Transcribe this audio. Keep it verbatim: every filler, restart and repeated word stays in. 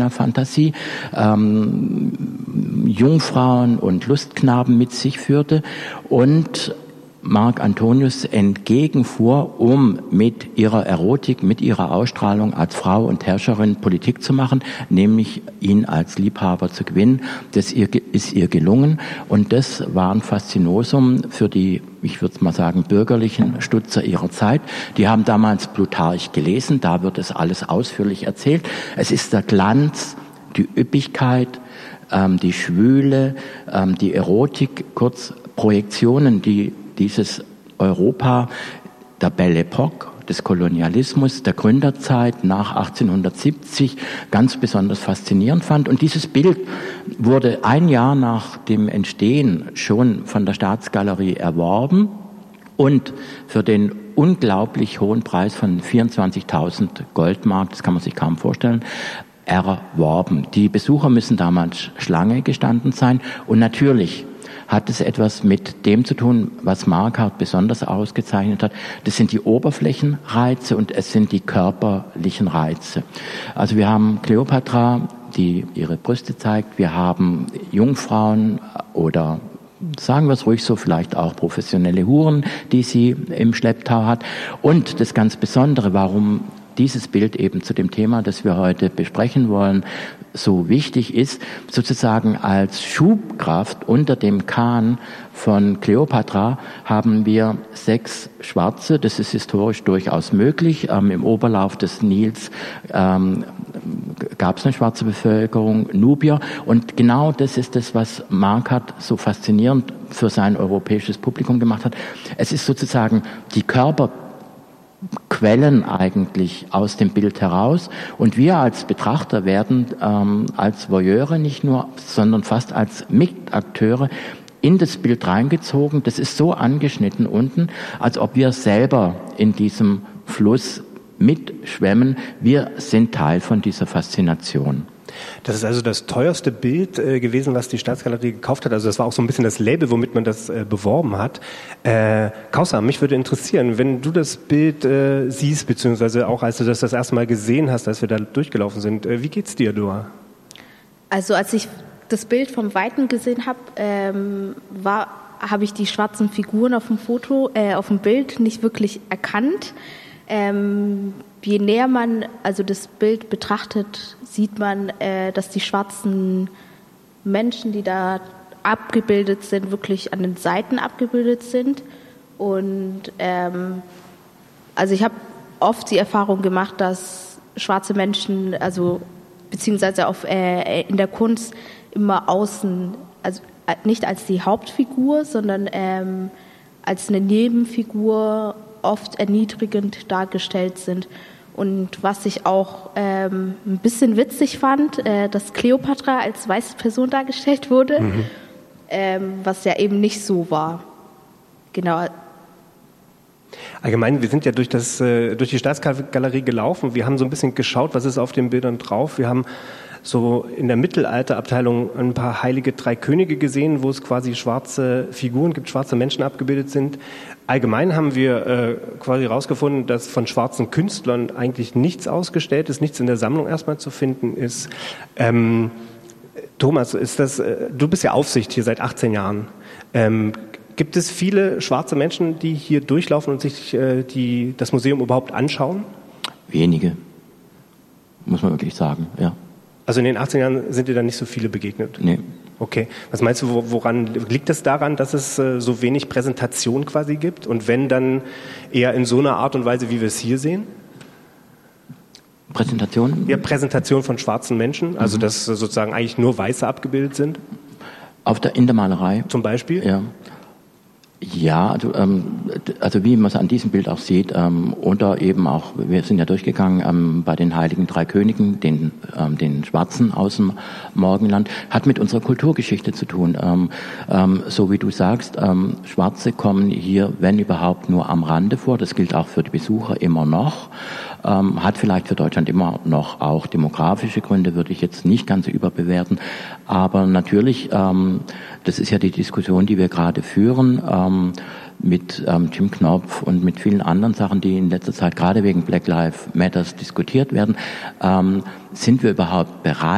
Erotika-Fantasie, ähm, Jungfrauen und Lustknaben mit sich führte und Marc Antonius entgegenfuhr, um mit ihrer Erotik, mit ihrer Ausstrahlung als Frau und Herrscherin Politik zu machen, nämlich ihn als Liebhaber zu gewinnen. Das ist ihr gelungen und das war ein Faszinosum für die, ich würde mal sagen, bürgerlichen Stutzer ihrer Zeit. Die haben damals Plutarch gelesen, da wird es alles ausführlich erzählt. Es ist der Glanz, die Üppigkeit, ähm, die Schwüle, ähm, die Erotik, kurz Projektionen, die dieses Europa der Belle Époque, des Kolonialismus, der Gründerzeit nach achtzehnhundertsiebzig ganz besonders faszinierend fand. Und dieses Bild wurde ein Jahr nach dem Entstehen schon von der Staatsgalerie erworben und für den unglaublich hohen Preis von vierundzwanzigtausend Goldmark, das kann man sich kaum vorstellen, erworben. Die Besucher müssen damals Schlange gestanden sein und natürlich hat es etwas mit dem zu tun, was Marquardt besonders ausgezeichnet hat. Das sind die Oberflächenreize und es sind die körperlichen Reize. Also wir haben Kleopatra, die ihre Brüste zeigt. Wir haben Jungfrauen oder sagen wir es ruhig so, vielleicht auch professionelle Huren, die sie im Schlepptau hat. Und das ganz Besondere, warum dieses Bild eben zu dem Thema, das wir heute besprechen wollen, so wichtig ist, sozusagen als Schubkraft unter dem Kahn von Kleopatra haben wir sechs Schwarze, das ist historisch durchaus möglich. Ähm, Im Oberlauf des Nils ähm, gab es eine schwarze Bevölkerung, Nubier, und genau das ist das, was Marquardt so faszinierend für sein europäisches Publikum gemacht hat. Es ist sozusagen die Körper Quellen eigentlich aus dem Bild heraus und wir als Betrachter werden ähm, als Voyeure nicht nur, sondern fast als Mitakteure in das Bild reingezogen. Das ist so angeschnitten unten, als ob wir selber in diesem Fluss mitschwemmen. Wir sind Teil von dieser Faszination. Das ist also das teuerste Bild äh, gewesen, was die Staatsgalerie gekauft hat. Also das war auch so ein bisschen das Label, womit man das äh, beworben hat. Äh, Kausa, mich würde interessieren, wenn du das Bild äh, siehst, beziehungsweise auch als du das das erste Mal gesehen hast, als wir da durchgelaufen sind, äh, wie geht's dir, Dua? Also als ich das Bild vom Weiten gesehen habe, ähm, war, habe ich die schwarzen Figuren auf dem Foto, äh, auf dem Bild nicht wirklich erkannt. Ähm, je näher man also das Bild betrachtet, sieht man, äh, dass die schwarzen Menschen, die da abgebildet sind, wirklich an den Seiten abgebildet sind. Und ähm, also ich habe oft die Erfahrung gemacht, dass schwarze Menschen, also beziehungsweise auf, äh, in der Kunst immer außen, also nicht als die Hauptfigur, sondern ähm, als eine Nebenfigur oft erniedrigend dargestellt sind. Und was ich auch ähm, ein bisschen witzig fand, äh, dass Kleopatra als weiße Person dargestellt wurde, mhm. ähm, was ja eben nicht so war. Genau. Allgemein, wir sind ja durch, das, äh, durch die Staatsgalerie gelaufen. Wir haben so ein bisschen geschaut, was ist auf den Bildern drauf. Wir haben so in der Mittelalterabteilung ein paar heilige drei Könige gesehen, wo es quasi schwarze Figuren gibt, schwarze Menschen abgebildet sind. Allgemein haben wir äh, quasi herausgefunden, dass von schwarzen Künstlern eigentlich nichts ausgestellt ist, nichts in der Sammlung erstmal zu finden ist. Ähm, Thomas, ist das, äh, du bist ja Aufsicht hier seit achtzehn Jahren. Ähm, gibt es viele schwarze Menschen, die hier durchlaufen und sich äh, die, das Museum überhaupt anschauen? Wenige, muss man wirklich sagen, ja. Also in den achtzehn Jahren sind dir da nicht so viele begegnet? Nee. Okay. Was meinst du, woran liegt es daran, dass es äh, so wenig Präsentation quasi gibt? Und wenn, dann eher in so einer Art und Weise, wie wir es hier sehen? Präsentation? Ja, Präsentation von schwarzen Menschen, also mhm. dass äh, sozusagen eigentlich nur Weiße abgebildet sind? Auf der, in der Malerei? Zum Beispiel? Ja. Ja, also, ähm, also wie man es an diesem Bild auch sieht, ähm, oder eben auch, wir sind ja durchgegangen ähm, bei den Heiligen Drei Königen, den, ähm, den Schwarzen aus dem Morgenland, hat mit unserer Kulturgeschichte zu tun. Ähm, ähm, so wie du sagst, ähm, Schwarze kommen hier, wenn überhaupt, nur am Rande vor. Das gilt auch für die Besucher immer noch. Ähm, hat vielleicht für Deutschland immer noch auch demografische Gründe, würde ich jetzt nicht ganz überbewerten. Aber natürlich, ähm, das ist ja die Diskussion, die wir gerade führen, ähm, mit ähm, Jim Knopf und mit vielen anderen Sachen, die in letzter Zeit gerade wegen Black Lives Matters diskutiert werden. Ähm, sind wir überhaupt bereit,